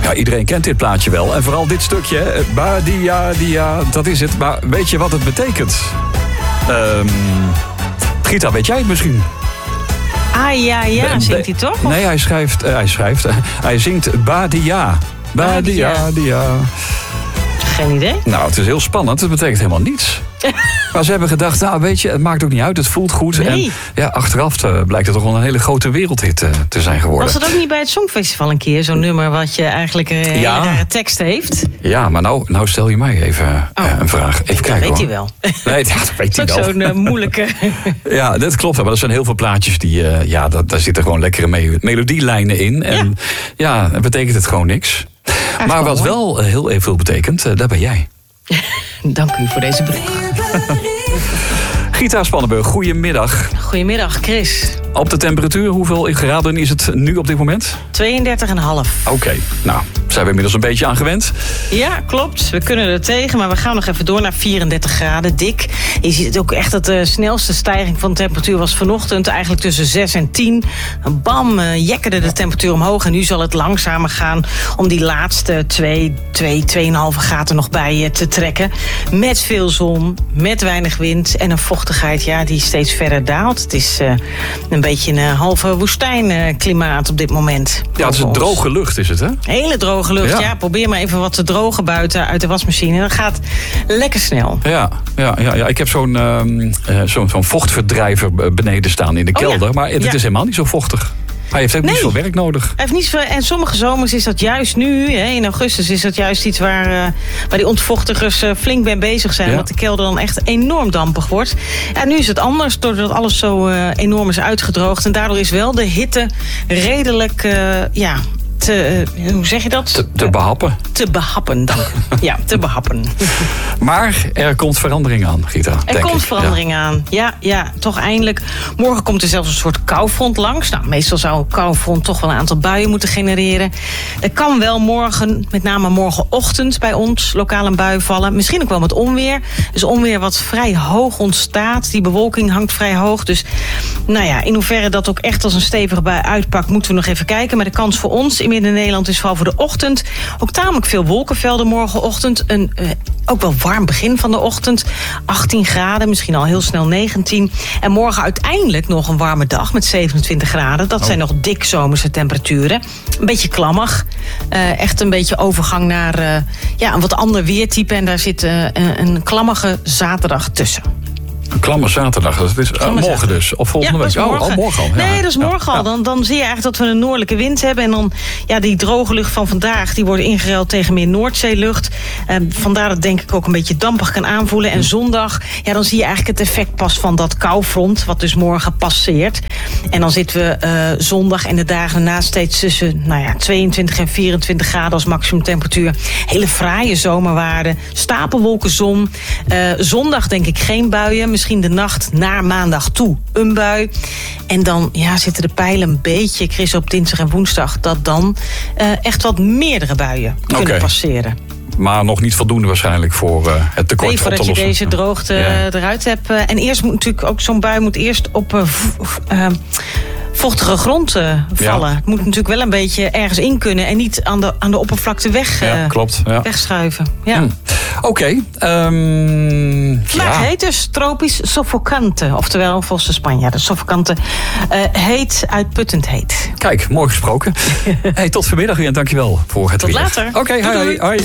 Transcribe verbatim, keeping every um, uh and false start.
Ja, iedereen kent dit plaatje wel. En vooral dit stukje. hè. Badia, dia, dat is het. Maar weet je wat het betekent? Um, Gita, weet jij het misschien? Ah, ja, ja, Be- zingt hij toch? Of? Nee, hij schrijft, uh, hij schrijft, uh, hij zingt Badia. Badia, dia. Geen idee. Nou, het is heel spannend. Het betekent helemaal niets. Maar ze hebben gedacht, nou weet je, het maakt ook niet uit. Het voelt goed. Nee. En ja, achteraf uh, blijkt het toch wel een hele grote wereldhit uh, te zijn geworden. Was dat ook niet bij het Songfestival een keer? Zo'n nummer wat je eigenlijk een hele Ja. rare tekst heeft? Ja, maar nou, nou stel je mij even uh, Oh. een vraag. Even Dat kijken weet hoor. hij wel. Nee, ja, dat weet hij Dat is wel. ook zo'n uh, moeilijke... Ja, dat klopt. Maar er zijn heel veel plaatjes die, uh, ja, dat, daar zitten gewoon lekkere me- melodielijnen in. En ja, dat betekent het gewoon niks. Echt Maar wel wat mooi. wel uh, heel even veel betekent, uh, daar ben jij. Dank u voor deze brief. Gita Spannenburg, goedemiddag. Goedemiddag, Chris. Op de temperatuur, hoeveel graden is het nu op dit moment? tweeëndertig komma vijf. Oké, nou, zijn we inmiddels een beetje aan gewend. Ja, klopt. We kunnen er tegen, maar we gaan nog even door naar vierendertig graden, dik. Je ziet het ook echt dat de snelste stijging van de temperatuur was vanochtend. Eigenlijk tussen zes en tien. Bam, uh, jekkerde de temperatuur omhoog. En nu zal het langzamer gaan om die laatste twee, twee, twee komma vijf graden er nog bij uh, te trekken. Met veel zon, met weinig wind en een vochtigheid ja, die steeds verder daalt. Het is uh, een beetje een uh, halve woestijnklimaat op dit moment. Ja, het is een droge lucht, is het, hè? Hele droge lucht, ja. Ja. ja. Probeer maar even wat te drogen buiten uit de wasmachine. Dat gaat lekker snel. Ja, ja, ja, ja. Ik heb zo'n um, uh, zo'n zo'n vochtverdrijver beneden staan in de Oh, kelder. ja. Maar het Ja. is helemaal niet zo vochtig. Hij heeft ook Nee. niet veel werk nodig. Hij heeft niet zoveel, en sommige zomers is dat juist nu, hè, in augustus, is dat juist iets waar, uh, waar die ontvochtigers uh, flink mee bezig zijn. Ja. Want de kelder dan echt enorm dampig wordt. En nu is het anders, doordat alles zo uh, enorm is uitgedroogd. En daardoor is wel de hitte redelijk, uh, ja, te, uh, hoe zeg je dat? Te, te behappen. Te behappen, dank u. Ja, te behappen. Maar er komt verandering aan, Gita. Er denk komt ik. verandering aan. Ja, ja, toch eindelijk. Morgen komt er zelfs een soort koufront langs. Nou, meestal zou een koufront toch wel een aantal buien moeten genereren. Er kan wel morgen, met name morgenochtend bij ons, lokaal een bui vallen. Misschien ook wel met onweer. Dus onweer wat vrij hoog ontstaat. Die bewolking hangt vrij hoog. Dus nou ja, in hoeverre dat ook echt als een stevige bui uitpakt, moeten we nog even kijken. Maar de kans voor ons in Midden-Nederland is vooral voor de ochtend ook tamelijk veel wolkenvelden morgenochtend. Een uh, ook wel warm begin van de ochtend. achttien graden, misschien al heel snel negentien. En morgen uiteindelijk nog een warme dag met zevenentwintig graden. Dat Oh. zijn nog dik zomerse temperaturen. Een beetje klammig. Uh, echt een beetje overgang naar uh, ja, een wat ander weertype. En daar zit uh, een, een klammige zaterdag tussen. Een klamme zaterdag. Dat is uh, Klamme morgen zaterdag. dus. Of volgende Ja, dat week. is Oh, morgen. oh, morgen al. Ja. Nee, dat is Ja. morgen Ja. al. Dan, dan zie je eigenlijk dat we een noordelijke wind hebben. En dan, ja, die droge lucht van vandaag, die wordt ingeruild tegen meer Noordzeelucht. Uh, vandaar dat denk ik ook een beetje dampig kan aanvoelen. En zondag, ja, dan zie je eigenlijk het effect pas van dat koufront, wat dus morgen passeert. En dan zitten we uh, zondag en de dagen daarna steeds tussen, nou ja, tweeëntwintig en vierentwintig graden als maximumtemperatuur. Hele fraaie zomerwaarden. Stapelwolken zon. Uh, zondag denk ik geen buien. Misschien de nacht naar maandag toe een bui. En dan ja, zitten de pijlen een beetje, Chris, op dinsdag en woensdag, dat dan uh, echt wat meerdere buien kunnen Oké. passeren. Maar nog niet voldoende waarschijnlijk voor uh, het tekort Nee, op te voordat je lossen. deze droogte Ja. eruit hebt. Uh, en eerst moet natuurlijk ook zo'n bui moet eerst op uh, v- v- uh, vochtige grond uh, vallen. Ja. Het moet natuurlijk wel een beetje ergens in kunnen en niet aan de, aan de oppervlakte weg, uh, Ja, klopt. Ja. wegschuiven. Ja. Hm. Oké. Okay, um, Maar het ja. heet dus tropisch soffocante. Oftewel, volgens de Spanjaarden, soffocante. Uh, heet, uitputtend heet. Kijk, mooi gesproken. Hey, tot vanmiddag weer en dankjewel voor het Tot weer. later. Oké, okay, Doei, hoi, doei. hoi.